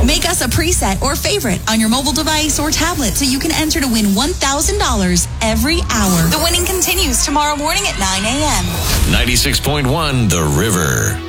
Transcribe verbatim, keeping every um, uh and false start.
Make us a preset or favorite on your mobile device or tablet so you can enter to win one thousand dollars every hour. The winning continues tomorrow morning at nine a.m. ninety-six point one The River.